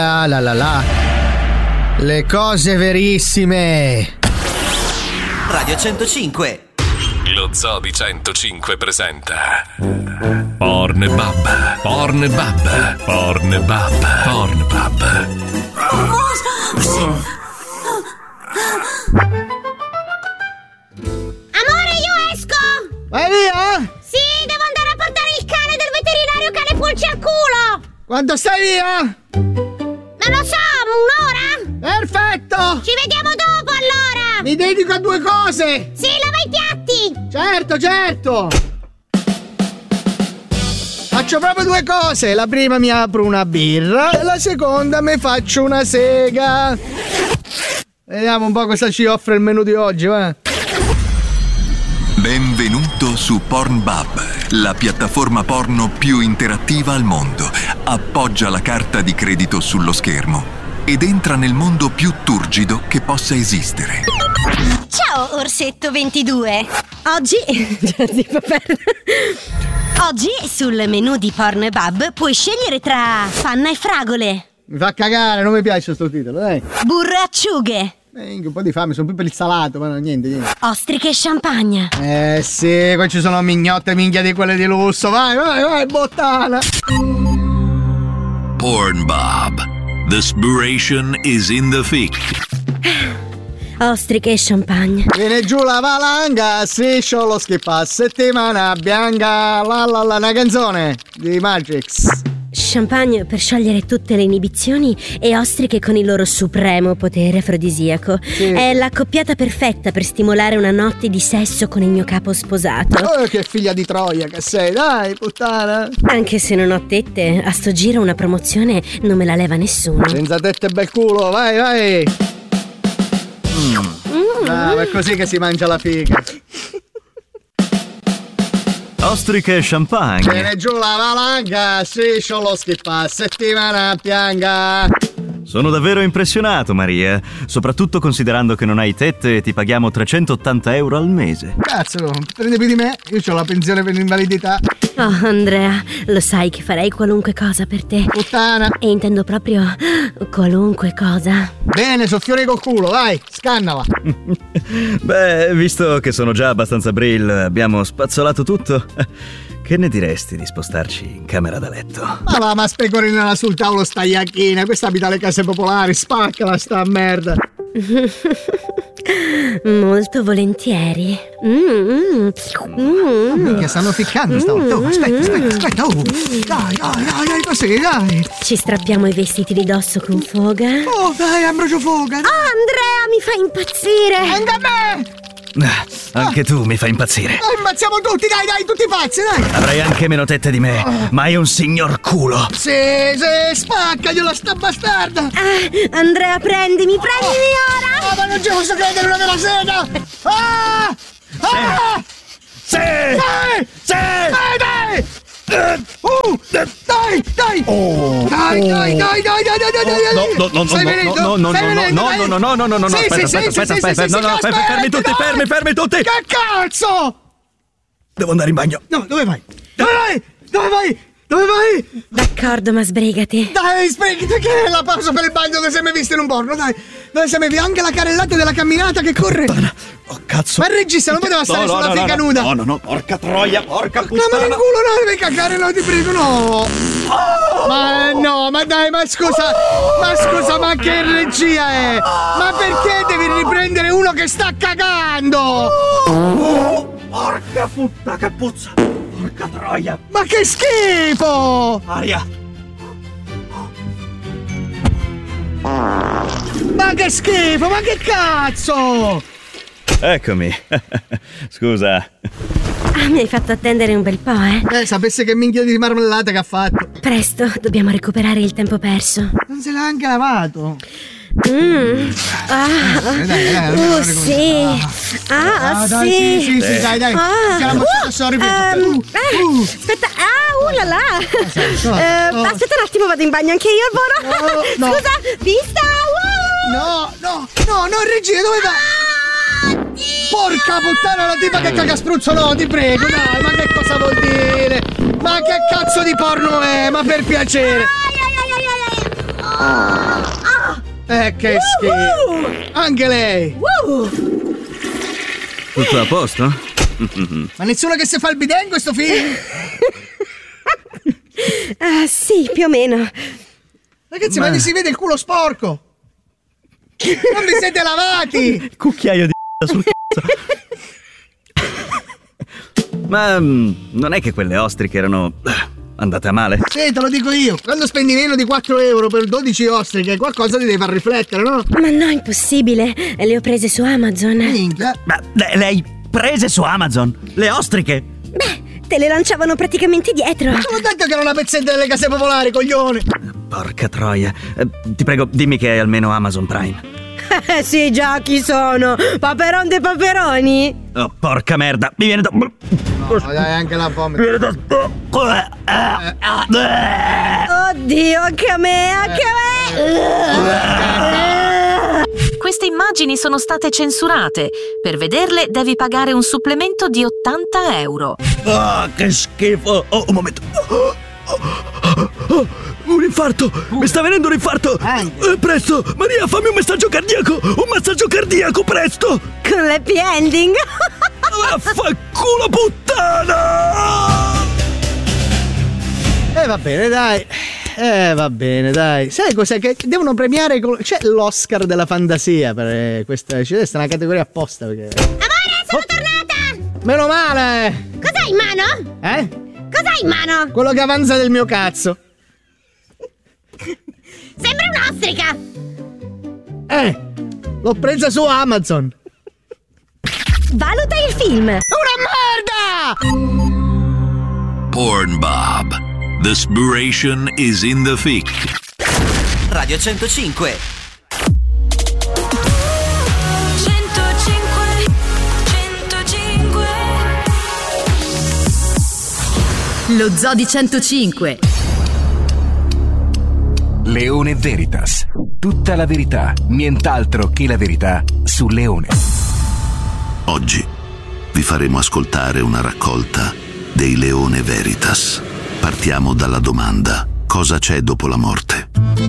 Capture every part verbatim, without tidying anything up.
Ah la la la. Le cose verissime. Radio centocinque. Lo Zoo di centocinque presenta Pornbub, Pornbub, Pornbub, Pornbub. Amore, io esco! Vai via? Sì, devo andare a portare il cane del veterinario cane pulci al culo! Quando stai via? Non lo so, un'ora? Perfetto! Ci vediamo dopo allora! Mi dedico a due cose! Sì, lava i piatti! Certo, certo! Faccio proprio due cose. La prima mi apro una birra e la seconda mi faccio una sega. Vediamo un po' cosa ci offre il menù di oggi, va? Benvenuto su Pornbub, la piattaforma porno più interattiva al mondo. Appoggia la carta di credito sullo schermo ed entra nel mondo più turgido che possa esistere. Ciao Orsetto ventidue. Oggi Oggi sul menù di Pornbub puoi scegliere tra panna e fragole, Mi fa cagare, non mi piace sto titolo, dai. burro e acciughe, Eh, un po' di fame, sono più per il salato, ma no, niente, niente. ostriche e champagne. Eh sì, qua ci sono mignotte minchia di quelle di lusso. Vai, vai, vai, bottana. Pornbub. The inspiration is in the thick. Ostriche e champagne. Viene giù la valanga, striscio lo schippa, settimana bianca, la la la, una canzone di Matrix. Champagne per sciogliere tutte le inibizioni e ostriche con il loro supremo potere afrodisiaco. Sì. È l'accoppiata perfetta per stimolare una notte di sesso con il mio capo sposato. Oh, che figlia di Troia che sei, dai, puttana. Anche se non ho tette, a sto giro una promozione non me la leva nessuno. Senza tette e bel culo, vai, vai. Mm. Ah, ma è così che si mangia la figa. Ostriche e champagne. Viene giù la valanga, striscio lo schippa, settimana bianca. Sono davvero impressionato, Maria. Soprattutto considerando che non hai tette e ti paghiamo trecentottanta euro al mese. Cazzo, prende più di me, io ho la pensione per l'invalidità. Oh, Andrea, lo sai che farei qualunque cosa per te. Puttana. E intendo proprio qualunque cosa. Bene, soffiore col culo, vai, scannala. Beh, visto che sono già abbastanza brill, abbiamo spazzolato tutto. Che ne diresti di spostarci in camera da letto? Ma va, ma specorinala sul tavolo sta iacchina, questa abita alle case popolari, spaccala sta merda. Molto volentieri. Mm, mm, mm. Che stanno ficcando stavolta. Oh, aspetta, aspetta, aspetta. Oh. Dai, dai, dai, dai, così, dai. Ci strappiamo i vestiti di dosso con foga. Oh, dai, Ambrogio Foga. Oh, Andrea, mi fa impazzire. Anche a me. Ah, anche tu mi fai impazzire. Dai, ammazziamo tutti, dai, dai, tutti pazzi, dai. Avrai anche meno tette di me, ma hai un signor culo. Sì, sì, spaccagliela sta bastarda. Ah, Andrea, prendimi, prendimi ora. Ah, ma non ci posso credere, una della sega. Ah! Ah! Sì! Dai! Sì! Dai, dai! Uh, dai, dai! Oh, Dai, dai, dai, dai, dai, dai, dai, dai! No, no, no, Stai no, venendo? no, no, Stai no, venendo, no, dai? no, no, no, no, no, no, Sì, aspetta, sì, aspetta, sì, aspetta, sì, aspetta, sì, no, sì, no, aspetta, fermi tutti, dai! fermi, fermi tutti! Che cazzo? Devo andare in bagno. No, dove vai? Dove vai? Dove vai? Dove vai? D'accordo, ma sbrigati. Dai, sprechi, che è la pausa per il bagno dove sei mai visto in un porno, dai! Dove sei mai visto? Anche la carrellata della camminata che corre! Oh, cazzo! Ma il regista non poteva stare No, no, sulla no, fica no, nuda! No, no, no, porca troia, porca puttana! No, ma nel culo no, devi cagare, no, ti prego, no! Ma no, ma dai, ma scusa, ma scusa, ma che regia è? Ma perché devi riprendere uno che sta cagando? Oh, porca puttana, che puzza! Porca troia! Ma che schifo! Aria! Ma che schifo, ma che cazzo! Eccomi. Scusa. Ah, mi hai fatto attendere un bel po', eh? Eh, sapesse che minchia di marmellata che ha fatto. Presto, dobbiamo recuperare il tempo perso. Non se l'ha anche lavato. Mm. Ah, Dai, dai, dai, uh, dai, sì. Ah, Ah, dai, sì. sì, sì, sì, dai, dai. Ah, Che la mozzata sorri più. ehm, Uh, ah, uh. Aspetta, ah, uh là là. no, Eh, no. Aspetta un attimo, vado in bagno anche io, Voro. No, no. Scusa, vista. Uh. No, no, no, no, regia, dove va? Porca puttana, la tipa che caga spruzzo, no, ti prego, dai, ma che cosa vuol dire? Ma che cazzo di porno è? Ma per piacere! Eh, che schifo. Anche lei. Tutto a posto? Ma nessuno che si fa il bidet in questo film? Ah, sì, più o meno. Ragazzi, ma, ma si vede il culo sporco. Non vi siete lavati. Cucchiaio di sul cazzo. Ma um, non è che quelle ostriche erano andate a male? Sì, te lo dico io. Quando spendi meno di quattro euro per dodici ostriche, qualcosa ti deve far riflettere, no? Ma no, impossibile. Le ho prese su Amazon. Minchia. Ma le, le hai prese su Amazon? Le ostriche? Beh, te le lanciavano praticamente dietro. Ma te l'ho detto che era una pezzetta delle case popolari, coglione. Porca troia. Eh, ti prego, dimmi che hai almeno Amazon Prime. Eh sì, già, chi sono? Paperon dei paperoni? Oh, porca merda, mi viene da... No, dai, anche la vomito. Mi viene da... Oddio, anche a me, anche a me! Queste immagini sono state censurate. Per vederle devi pagare un supplemento di ottanta euro. Ah, che schifo! Oh, un momento. Oh, oh, oh, un infarto! Uh. Mi sta venendo un infarto! Eh, presto! Maria, fammi un messaggio cardiaco! Un massaggio cardiaco, presto! Con l'happy ending! Vaffanculo puttana! Eh va bene, dai. Eh va bene, dai. Sai cos'è che devono premiare? C'è l'Oscar della fantasia per questa. C'è una categoria apposta perché. Amore, sono oh. tornata! Meno male! Cos'hai in mano? Eh? Cos'hai in mano? Quello che avanza del mio cazzo. Sembra un'ostrica! Eh! L'ho presa su Amazon! Valuta il film! Una merda! Pornbub. The spiration is in the fic. Radio centocinque. centocinque centocinque. Lo Zoo di centocinque. Leone Veritas. Tutta la verità, nient'altro che la verità su Leone. Oggi vi faremo ascoltare una raccolta dei Leone Veritas. Partiamo dalla domanda: cosa c'è dopo la morte?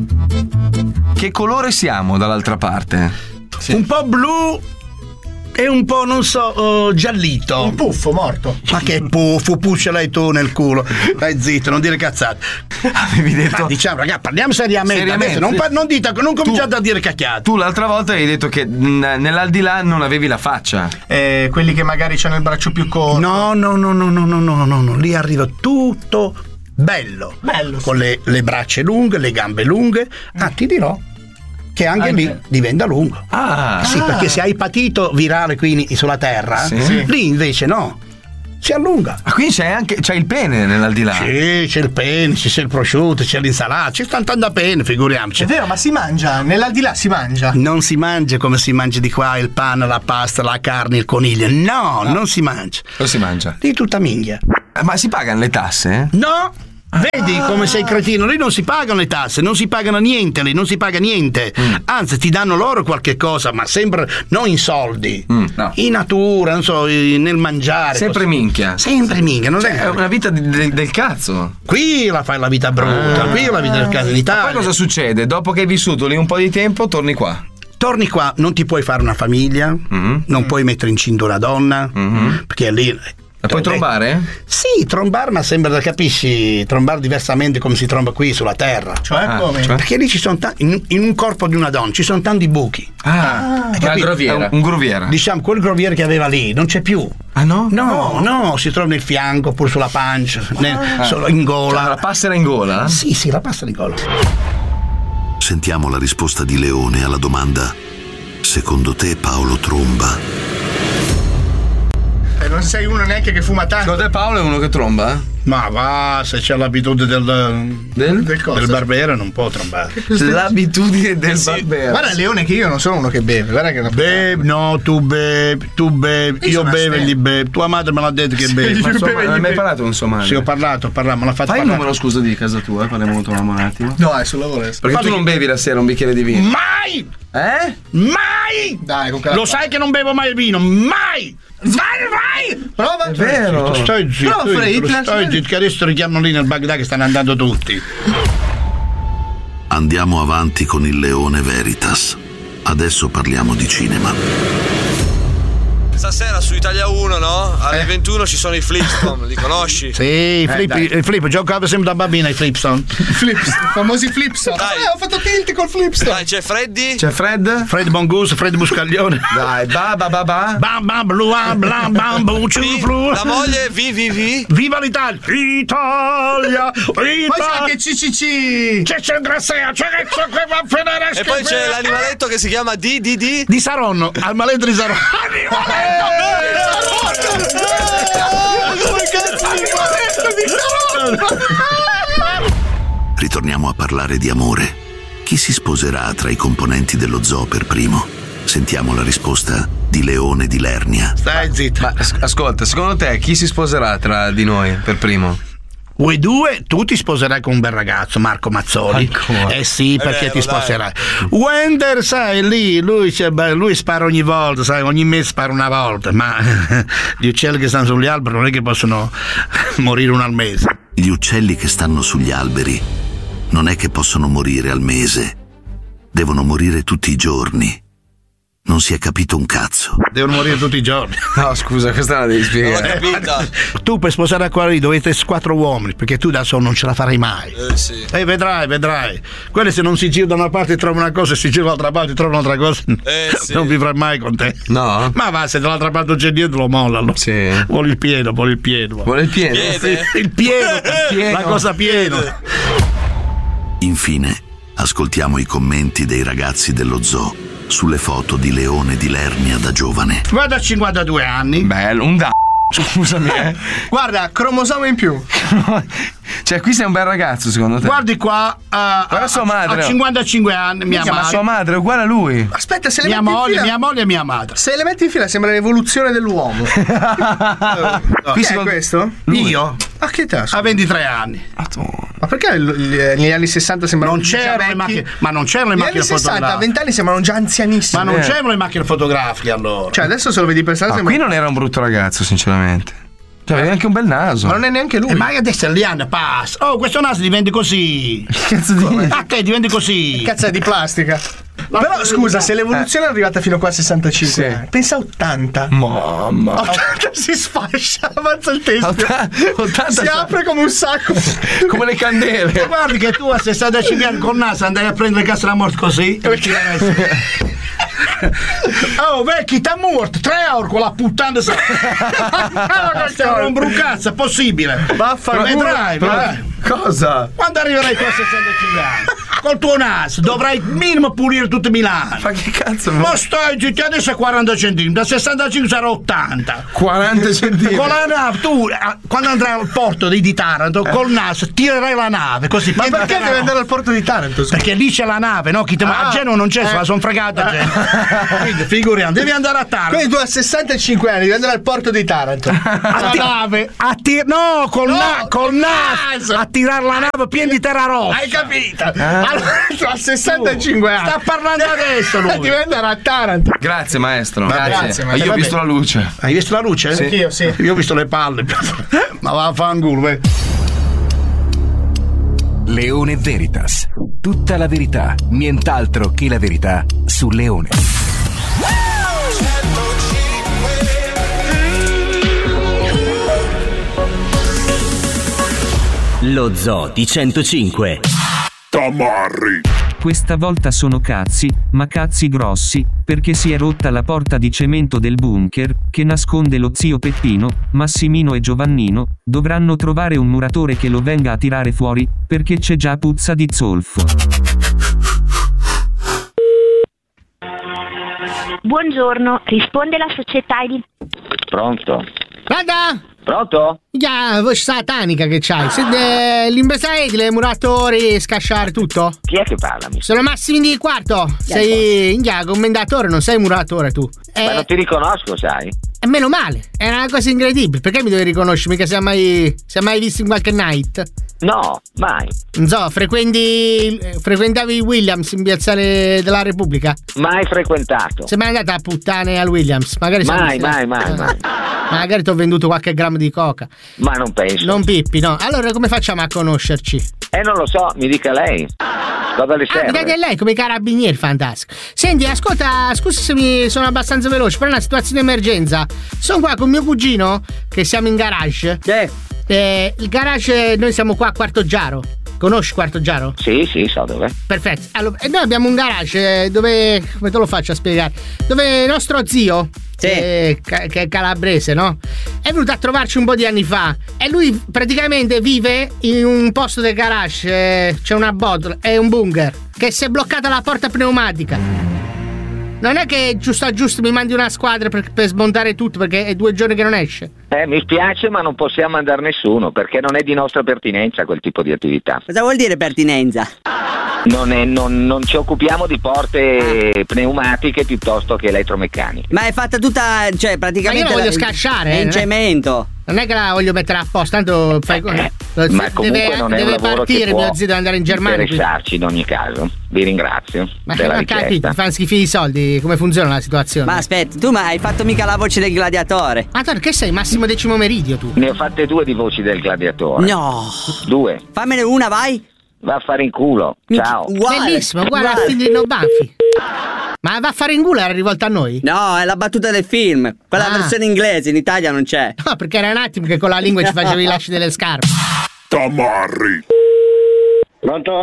Che colore siamo dall'altra parte? Sì. Un po' blu e un po', non so, uh, giallito. Un puffo morto. Ma che puffo, puscia lei tu nel culo. Dai zitto, non dire cazzate. Avevi detto. Ma diciamo, ragazzi, parliamo seriamente. seriamente non, par- non, dite, non cominciate tu, a dire cacchiate. Tu l'altra volta hai detto che n- nell'aldilà non avevi la faccia. Eh, quelli che magari c'hanno il braccio più corto. No, no, no, no, no, no, no, no, no. Lì arriva tutto bello. Bello. Con le, le braccia lunghe, le gambe lunghe. Ah, ti dirò che anche, anche lì diventa lungo. Ah, sì, ah. perché se hai patito virale qui sulla terra, sì. Sì. Lì invece no, si allunga. Ah, quindi c'è anche c'è il pene nell'aldilà? Sì, c'è il pene, c'è il prosciutto, c'è l'insalata, c'è tanto da pene, figuriamoci. È vero, ma si mangia, nell'aldilà si mangia. Non si mangia come si mangia di qua il pane, la pasta, la carne, il coniglio. No, no. non si mangia. Cosa si mangia? Lì tutta minchia. Ma si pagano le tasse? No! Vedi come sei cretino, lì non si pagano le tasse, non si pagano niente, lì non si paga niente. Mm. Anzi, ti danno loro qualche cosa, ma sempre non in soldi, mm, no. in natura, non so, nel mangiare. Sempre così. Minchia. Sempre minchia, non cioè, è una vita di, de, del cazzo. Qui la fai la vita brutta, ah. qui la vita del cazzo in Italia. Ma poi cosa succede? Dopo che hai vissuto lì un po' di tempo, torni qua. Torni qua, non ti puoi fare una famiglia, mm-hmm. non mm. puoi mettere incinta una donna, mm-hmm. perché lì. La puoi trombare? Sì, trombar, ma sembra, capisci, trombar diversamente come si tromba qui sulla terra. Cioè ah, come? Cioè? Perché lì ci sono tanti, in, in un corpo di una donna ci sono tanti buchi. Ah, ah una groviera. Un, un groviera. Diciamo, quel groviere che aveva lì non c'è più. Ah no? No, no, no si trova nel fianco, oppure sulla pancia, nel, ah. solo in gola. Cioè, la passera in gola? Sì, sì, la passera in gola. Sentiamo la risposta di Leone alla domanda: secondo te Paolo tromba? Non sei uno neanche che fuma tanto. Secondo te Paolo è uno che tromba? Ma va, se c'è l'abitudine del del, del, del barbero non può trombare. L'abitudine del sì. barbero. Guarda Leone che io non sono uno che beve. Guarda che bevi, no, tu bevi, tu bevi, io, io bevo e gli bevi. Tua madre me l'ha detto che sì, bevi. Ma insomma, non hai mai parlato con sua madre? Sì, ho parlato, ho parlato, me l'ha fatto Fai parlare. il numero scusa di casa tua, parliamo un attimo. No, è sul lavoro. Perché Fatti... tu non bevi la sera un bicchiere di vino? Mai! Eh? Mai! Dai, con Lo sai che non bevo mai il vino, mai! Vai, vai! Prova! È vero! Stai zitto, stai zitto, che adesso richiamano lì nel Baghdad che stanno andando tutti. Andiamo avanti con il Leone Veritas. Adesso parliamo di cinema. Stasera su Italia uno, no? Alle eh. ventuno ci sono i Flipstone, li conosci? Sì, i flip, eh, i flip, giocavo sempre da bambina i Flipstone. Flipstone, famosi Flipstone. Dai, eh, ho fatto tilt col Flipstone. Dai, c'è Freddy? C'è Fred? Fred Bongus, Fred Buscaglione. Dai, ba ba ba ba. Bam bam blu blam bam bum flu. La moglie, vi vi vi. Viva l'Italia! Italia! Italia! Poi c'è anche C C C. C'è c'è Grassea, c'è che va a finire. E poi c'è l'animaletto che si chiama D D D. Di Saronno, al maletto di Saronno. Animaletto! Ritorniamo a parlare di amore. Chi si sposerà tra i componenti dello zoo per primo? Sentiamo la risposta di Leone di Lernia. Stai zitto. Ma ascolta, secondo te chi si sposerà tra di noi per primo? Voi due, tu ti sposerai con un bel ragazzo, Marco Mazzoli. Ancora? Eh sì, perché vero, ti sposerai. Dai. Wender, sai, lì, lui, lui spara ogni volta, sai, ogni mese spara una volta, ma gli uccelli che stanno sugli alberi non è che possono morire uno al mese. Gli uccelli che stanno sugli alberi non è che possono morire al mese, devono morire tutti i giorni. Non si è capito un cazzo. Devono morire tutti i giorni. No, scusa, questa la devi spiegare. Eh, tu per sposare qua lì dovete quattro uomini, perché tu da solo non ce la farai mai. Eh sì. E eh, vedrai, vedrai. Quelli se non si gira da una parte trovano una cosa e si gira dall'altra parte trovano un'altra cosa. Eh sì. Non vivrai mai con te. No. Ma va, se dall'altra parte non c'è dietro lo mollano. Sì. Vuole il pieno, vuole il pieno. Vuole il pieno. Piede. Il pieno, il pieno. La cosa pieno. Infine, ascoltiamo i commenti dei ragazzi dello zoo sulle foto di Leone di Lernia da giovane. Guarda, cinquantadue anni. Bello, un da. Scusami, eh. Guarda, cromosoma in più. Cioè, qui sei un bel ragazzo, secondo te? Guardi qua, uh, guarda sua madre. Ha cinquantacinque anni, mia madre. Ma sua madre è uguale a lui. Aspetta, se le mia metti moglie, in fila, mia moglie e mia madre. Se le metti in fila sembra l'evoluzione dell'uomo. no. Chi è questo? Lui. Io? A che età? Ha ventitré anni. Ma perché negli anni sessanta sembrano non c'erano le macchine, ma non c'erano le macchine fotografiche. Negli anni sessanta, a venti anni sembrano già anzianissimi. Ma non c'erano le macchine fotografiche allora. Cioè adesso se lo vedi per strada ah, sembra... qui non era un brutto ragazzo, sinceramente. Cioè, aveva anche un bel naso. Ma non è neanche lui. E ma adesso gli anni passa. Oh, questo naso diventa così. Che cazzo di... Ah, che diventa così. Che cazzo è di plastica. La Però scusa, se l'evoluzione eh. è arrivata fino qua a sessantacinque, sì. pensa a ottanta. Mamma. ottanta si sfascia, avanza il testo. ottanta si apre come un sacco. Come le candele. Guardi che tu a sessantacinque anni col naso andai a prendere cazzo la morte così. Oh vecchi, t'ha morto tre euro con la puttana. Non brucazza, è possibile. Vaffanculo. Vedrai, vedrai. Cosa? Quando arriverai tu a sessantacinque anni col tuo naso dovrai minimo pulire tutto Milano. Ma che cazzo? Ma stai zitti, adesso è quaranta centimetri, da sessantacinque sarà ottanta. quaranta centimetri. Con la nave tu quando andrai al porto di, di Taranto col naso tirerai la nave così. Ma perché devi andare al porto di Taranto? Scusa. Perché lì c'è la nave, no? Chi te... ah, a Genova non c'è, eh. se la son fregata a quindi figuriamo, devi andare a Taranto. Quindi tu a sessantacinque anni devi andare al porto di Taranto. A ti- nave a tir- no col, no, na- col naso a tirare la nave piena di terra rossa. Hai capito? Ah. Allora tu a sessantacinque anni sta parlando adesso lui. Devi andare a Taranto. Grazie maestro. Grazie, Grazie maestro. Io ho visto la luce. Hai visto la luce? Sì. Io sì. Io ho visto le palle. Ma va a fanculo. Leone Veritas. Tutta la verità, nient'altro che la verità su Leone. Lo Zoo di centocinque. Tamarri. Questa volta sono cazzi, ma cazzi grossi, perché si è rotta la porta di cemento del bunker, che nasconde lo zio Peppino, Massimino e Giovannino, dovranno trovare un muratore che lo venga a tirare fuori, perché c'è già puzza di zolfo. Buongiorno, risponde la società di... Pronto? Guarda! Pronto? Ya, voce satanica che c'hai. Siete l'impresario dei muratori, scasciare tutto? Chi è che parla? Sono Massimi di Quarto. Sei in ya, commendatore, non sei muratore tu. Ma eh, non ti riconosco, sai? E meno male, è una cosa incredibile. Perché mi devi riconoscere? Mica siamo mai, siamo mai visti in qualche night? No, mai. Non so, frequenti, frequentavi Williams in Piazzale della Repubblica? Mai frequentato. Sei mai andata a puttane al Williams? Magari mai, mai, mai, eh. mai. Magari ti ho venduto qualche grammo di coca. Ma non penso. Non pippi, no. Allora come facciamo a conoscerci? Eh, non lo so, mi dica lei. Cosa le serve? Ah, mi date lei come carabinieri, fantastico. Senti, ascolta, scusa se mi sono abbastanza veloce, però è una situazione di emergenza. Sono qua con mio cugino, che siamo in garage. Sì. Eh, il garage, noi siamo qua a Quarto Giaro. Conosci Quarto Giaro? Sì, sì, so dov'è. Perfetto. Allora, e noi abbiamo un garage dove, come te lo faccio a spiegare? Dove nostro zio, sì. eh, che è calabrese, no? È venuto a trovarci un po' di anni fa. E lui praticamente vive in un posto del garage. Eh, c'è una botola, è un bunker, che si è bloccata la porta pneumatica. Non è che giusto a giusto mi mandi una squadra per, per smontare tutto, perché è due giorni che non esce. Eh, mi spiace, ma non possiamo mandare nessuno, perché non è di nostra pertinenza quel tipo di attività. Cosa vuol dire pertinenza? Non, è, non, non ci occupiamo di porte ah. pneumatiche piuttosto che elettromeccaniche. Ma è fatta tutta, cioè praticamente... Ma io la voglio scasciare. È eh, in non cemento. È, non è che la voglio mettere apposta, tanto fai... Eh, eh, ma comunque deve, non è deve un lavoro partire che può mio zio deve andare in Germania. interessarci in ogni caso. Vi ringrazio ma della ma richiesta. capito, fanno schifo i soldi, come funziona la situazione? Ma aspetta, tu ma hai fatto mica la voce del gladiatore? Ma tu che sei Massimo Decimo Meridio tu? Ne ho fatte due di voci del gladiatore. No. Due. Fammene una, vai. Va a fare in culo. Ciao. Uguale, bellissimo, guarda il film di No Banfi. Ma va a fare in culo, era rivolta a noi? No, è la battuta del film. Quella ah. versione inglese, in Italia non c'è. No, perché era un attimo che con la lingua ci facevi i lasci delle scarpe. Tamarri. Pronto?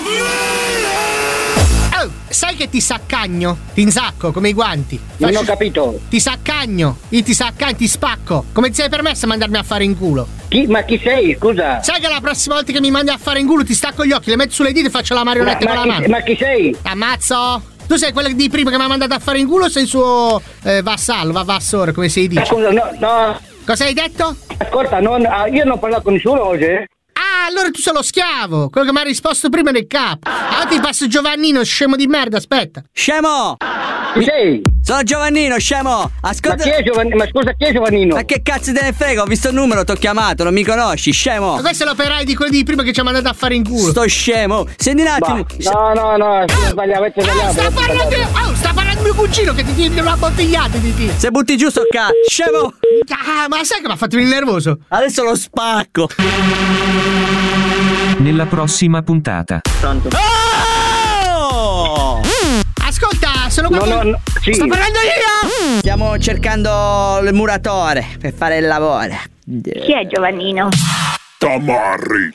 Oh, sai che ti saccagno? Ti insacco come i guanti. Non Faccio... ho capito. Ti saccagno. Io ti saccagno, ti spacco. Come ti sei permesso a mandarmi a fare in culo? Chi? Ma chi sei? Scusa. Sai che la prossima volta che mi mandi a fare in culo ti stacco gli occhi, le metto sulle dita e faccio la marionetta ma, con ma la chi, mano. Ma chi sei? Ammazzo. Tu sei quello di prima che mi ha mandato a fare in culo o sei il suo eh, vassallo, va vassore, come si dice? Scusa, no, no. Cosa hai detto? Ascolta, non, io non parlo con nessuno oggi. Ah, allora tu sei lo schiavo, quello che mi ha risposto prima nel capo. Ah, ti passo Giovannino, scemo di merda, aspetta. Scemo! Chi sei? Sono Giovannino, scemo! Ascolta. Ma chi è Giovannino? Ma scusa, chi è Giovannino? Ma che cazzo te ne frega? Ho visto il numero, t'ho chiamato, non mi conosci, scemo! Ma questo è l'operaio di quelli di prima che ci ha mandato a fare in culo. Sto scemo! Senti un attimo! No, no, no, sbagliato, avete sbagliato. Sta parlando, oh, sta parlando mio cugino che ti tira una bottigliata di ti. Se butti giù sto ca... Scemo! Ah, ma sai che mi ha fatto venire nervoso? Adesso lo spacco! Nella prossima puntata. Oh! Ascolta, sono qua. No, no, no, sì. Sto parlando io! Stiamo cercando il muratore per fare il lavoro. Chi è Giovannino? Tamarri.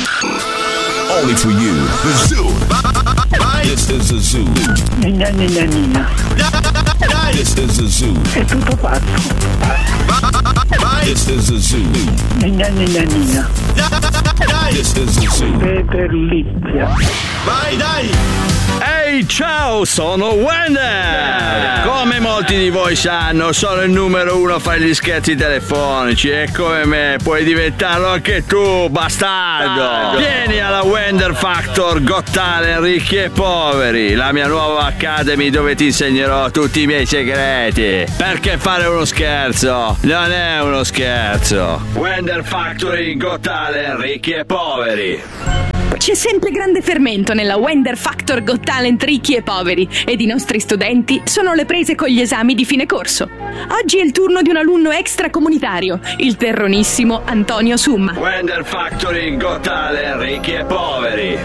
Only for you. The zoo. This is the zoo. Nina, nina, nina. This is the zoo. È tutto fatto. This is the zoo. Nina, nina, nina. This is the zoo. Peterlizia. Vai, dai! Ehi, ciao, sono Wender! Come molti di voi sanno, sono il numero uno fra gli scherzi telefonici e come me puoi diventarlo anche tu, bastardo! Vieni alla Wender Factor Got Talent Ricchi e Poveri, la mia nuova academy dove ti insegnerò tutti i miei segreti. Perché fare uno scherzo non è uno scherzo. Wender Factory Got Talent Ricchi e Poveri. C'è sempre grande fermento nella Wender Factor Got Talent Ricchi e Poveri ed i nostri studenti sono alle prese con gli esami di fine corso. Oggi è il turno di un alunno extracomunitario, il terronissimo Antonio Summa. Wender Factory Got Talent Ricchi e Poveri.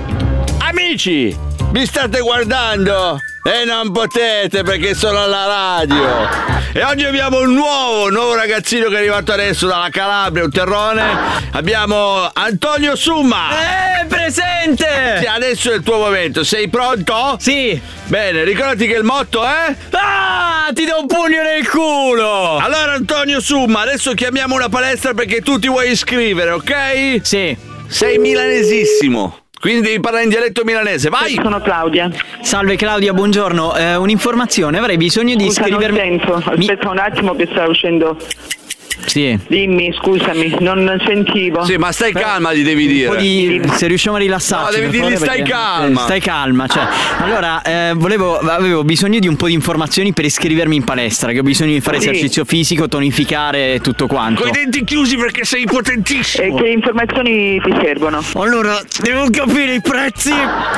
Amici, mi state guardando? E non potete perché sono alla radio. E oggi abbiamo un nuovo, un nuovo ragazzino che è arrivato adesso dalla Calabria, un terrone. Abbiamo Antonio Summa. Eh, presente! Sì, adesso è il tuo momento, sei pronto? Sì. Bene, ricordati che il motto è... Ah, ti do un pugno nel culo! Allora Antonio Summa, adesso chiamiamo una palestra perché tu ti vuoi iscrivere, ok? Sì. Sei milanesissimo. Quindi devi parlare in dialetto milanese, vai! Sono Claudia. Salve Claudia, buongiorno. Eh, un'informazione, avrei bisogno di Scusa, iscrivermi. Non sento. Aspetta Mi... un attimo che sta uscendo. Sì. Dimmi, scusami, non sentivo. Sì, ma stai calma, gli devi dire. Un po' di... Se riusciamo a rilassarci. No, devi dirgli stai perché... calma. Stai calma, cioè. Allora, eh, volevo, avevo bisogno di un po' di informazioni per iscrivermi in palestra, che ho bisogno di fare sì. esercizio fisico, tonificare e tutto quanto. Con i denti chiusi perché sei potentissimo. E che informazioni ti servono? Allora, devo capire i prezzi.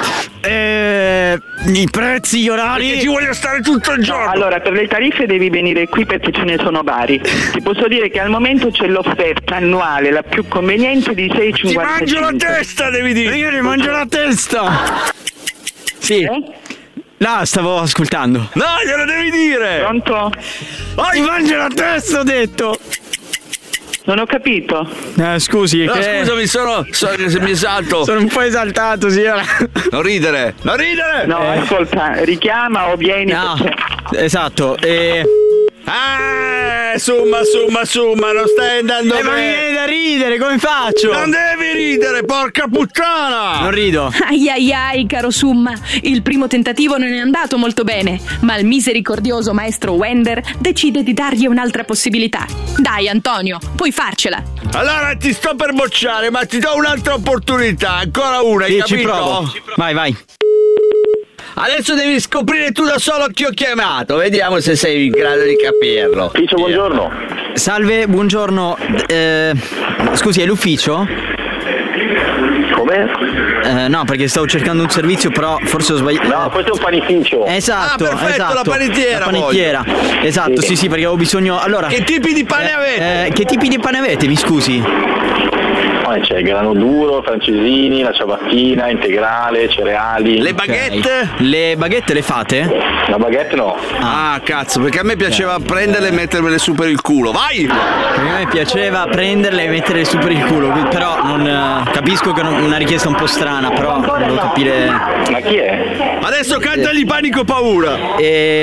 Eh, I prezzi, gli orari. Perché ci voglio stare tutto il giorno. No, allora, per le tariffe devi venire qui perché ce ne sono vari. Ti posso dire che al momento c'è l'offerta annuale, la più conveniente di sei e cinquantacinque. Ti mangio la testa, devi dire. Io ti mangio la testa. Sì. No, stavo ascoltando. No, glielo devi dire! Pronto? Oh, ti mangia la testa, ho detto! Non ho capito. Eh, scusi, No, che... scusami, sono, sono se mi esalto. Sono un po' esaltato, signora. Non ridere, non ridere! No, Eh. ascolta, richiama o vieni. No, perché- esatto, e... Eh, summa, summa, summa, non stai andando Eh, ma mi bene. viene da ridere, come faccio? Non devi ridere, porca puttana! Non rido. Ai ai ai, caro Summa, il primo tentativo non è andato molto bene, ma il misericordioso maestro Wender decide di dargli un'altra possibilità. Dai, Antonio, puoi farcela. Allora ti sto per bocciare, ma ti do un'altra opportunità, ancora una, hai Sì, capito? ci provo. Vai, vai. Adesso devi scoprire tu da solo chi ho chiamato, vediamo se sei in grado di capirlo. Ufficio, buongiorno. Salve, buongiorno. Eh, scusi, è l'ufficio? Come? Eh, no, perché stavo cercando un servizio, però forse ho sbagliato. No, questo è un panificio. Esatto, Ah, perfetto, esatto. la panettiera La panettiera. Esatto, Sì. sì, sì, perché avevo bisogno. Allora. Che tipi di pane eh, avete? eh, che tipi di pane avete, mi scusi? Poi c'è il grano duro, francesini, la ciabattina, integrale, cereali. Le baguette? Le baguette le fate? La baguette no. Ah, cazzo, perché a me piaceva prenderle e mettermele su per il culo. Vai! Perché a me piaceva prenderle e metterle su per il culo, però non eh, capisco che è una richiesta un po' strana, però volevo capire. Ma chi è? Adesso cantagli Panico Paura.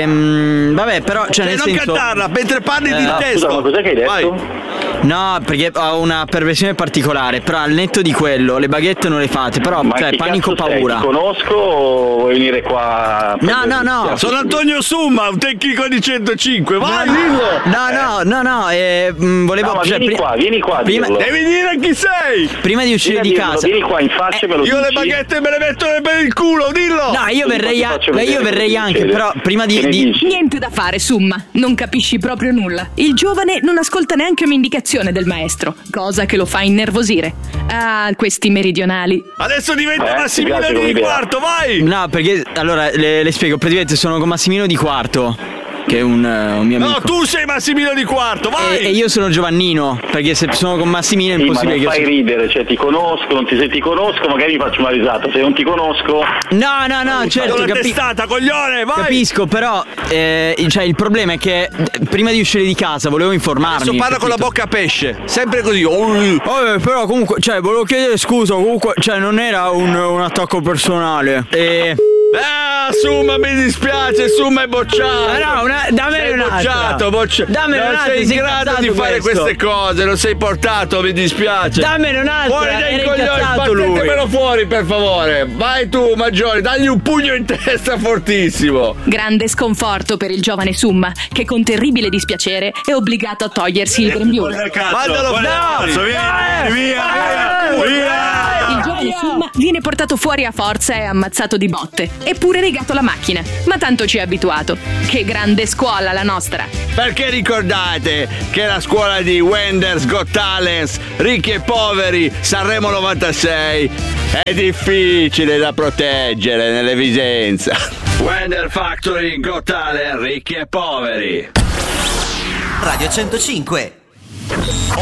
Ehm, vabbè, però cioè, Cioè, nel non senso. cantarla, mentre parli di Eh, testo. Scusa, ma cos'è che hai detto? Vai. No, perché ho una perversione particolare, però al netto di quello, le baguette non le fate, però Ma cioè chi panico cazzo sei? paura. Ti conosco o vuoi venire qua? a No, no, no. Sono Antonio Summa, un tecnico di centocinque. Vai, dillo! No, no, no, no, eh, mh, volevo No, ma cioè, vieni pri- qua, vieni qua a prima, dirlo. Devi dire chi sei! prima di uscire Vieni di a dirlo, casa. Vieni qua in faccia e me lo Io le dici. baguette me le metto per il culo, dillo! No, io Sì, verrei, poi ti a- faccio beh, vedere io cosa verrei anche, succede. però prima di, Che ne di- dici? Niente da fare, Summa, non capisci proprio nulla. Il giovane non ascolta neanche un'indicazione del maestro, cosa che lo fa innervosire. Ah, questi meridionali. Adesso diventa Eh, ti Massimiliano piace come di idea? quarto, vai! No, perché allora le, le spiego, praticamente sono con Massimino di Quarto, che è un, eh, un mio amico. No, tu sei Massimiliano di quarto, vai! E, e io sono Giovannino, perché se sono con Massimino è Sì, ma impossibile non che fai io ridere, cioè ti conosco, non ti, se ti conosco magari mi faccio una risata, se non ti conosco... No, no, no, certo, Con la capi- testata, coglione, vai! capisco, però eh, cioè, il problema è che eh, prima di uscire di casa volevo informarmi. Adesso parla con la capito? bocca a pesce, sempre così. Oh, Eh, però comunque, cioè, volevo chiedere scusa, comunque, cioè, non era un, un attacco personale. E... Ah, Summa, mi dispiace, Summa è bocciato. Eh, no, una- dammene sei un'altra. bocciato, bocciato. Dammene non un'altra, sei in sei grado incazzato di fare questo. queste cose, non sei portato, mi dispiace. Dammene un'altra, Fuori dai era coglioni, incazzato lui. sbattetemelo fuori, per favore. Vai tu, Maggiore, dagli un pugno in testa fortissimo. Grande sconforto per il giovane Summa, che con terribile dispiacere è obbligato a togliersi il grembiule. Mandalo fuori. Eh, Vieni, via, via, via. Il giovane Summa viene portato fuori a forza e ammazzato di botte, eppure rigato la macchina. Ma tanto ci è abituato. Che grande scuola la nostra! Perché ricordate che la scuola di Wender's Got Talents, Ricchi e Poveri, Sanremo novantasei è difficile da proteggere nell'evidenza. Wender Factory Got Talent, Ricchi e Poveri. Radio centocinque.